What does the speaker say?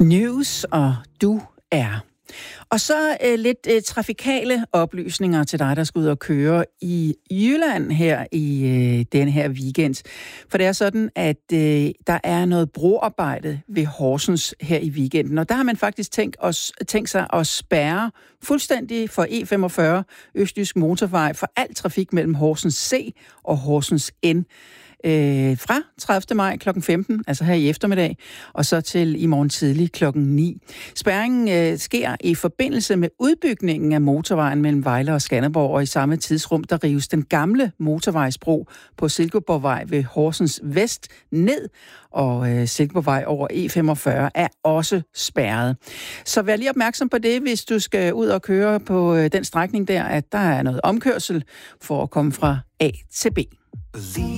News, og du er. Og så lidt trafikale oplysninger til dig, der skal ud og køre i Jylland her i denne her weekend. For det er sådan, at der er noget broarbejde ved Horsens her i weekenden. Og der har man faktisk tænkt sig at spærre fuldstændig for E45, Østjysk Motorvej, for al trafik mellem Horsens C og Horsens N. Fra 30. maj kl. 15, altså her i eftermiddag, og så til i morgen tidlig kl. 9. Spærringen sker i forbindelse med udbygningen af motorvejen mellem Vejle og Skanderborg, og i samme tidsrum, der rives den gamle motorvejsbro på Silkeborgvej ved Horsens Vest ned, og Silkeborgvej over E45 er også spærret. Så vær lige opmærksom på det, hvis du skal ud og køre på den strækning der, at der er noget omkørsel for at komme fra A til B.